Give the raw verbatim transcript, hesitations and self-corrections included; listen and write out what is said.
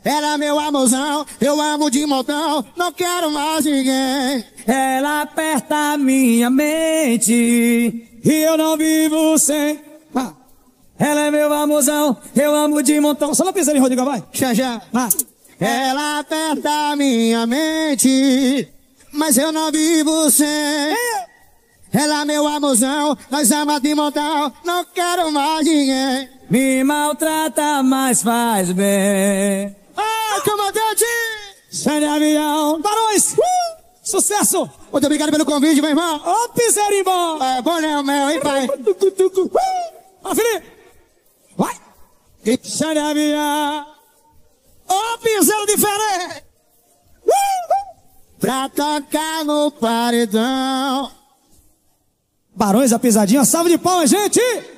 Ela é meu amorzão, eu amo de montão, não quero mais ninguém. Ela aperta a minha mente e eu não vivo sem. Ah. Ela é meu amorzão, eu amo de montão. Só uma pisadinha, Rodrigo, vai. Já, já. Ah. Ela aperta a minha mente, mas eu não vivo sem. É. Ela é meu amorzão, nós amamos de montão, não quero mais ninguém. Me maltrata, mas faz bem. Ah, comandante! Sai de avião. Barões! Uh! Sucesso! Muito obrigado pelo convite, meu irmão. Ô, oh, piseirinho bom! É bom, né, meu, hein, pai? Ó, Felipe! Vai! Sai de avião! Ô, oh, piseiro diferente! Uh! Pra tocar no paredão. Barões, a pisadinha, salve de palmas, gente!